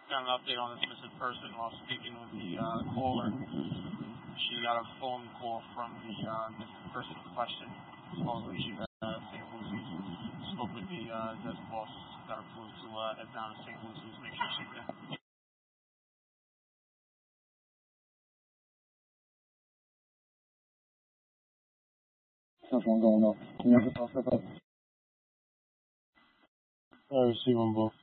got an update on this missing person while speaking with the caller. She got a phone call from the missing person in question. Supposedly she was at St. Lucy's. Spoke with the desk boss. Got approved to head down to St. Lucy's, make sure she's there. Cell phone going off. Can you have the cell set up? I receive them both.